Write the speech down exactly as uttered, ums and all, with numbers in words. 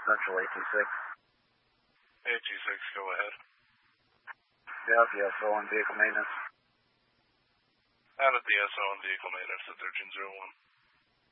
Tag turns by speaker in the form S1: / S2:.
S1: Central A T six.
S2: A T six, go ahead.
S1: Yeah, the S O on vehicle maintenance.
S2: Out of the S O on vehicle maintenance at thirteen oh one.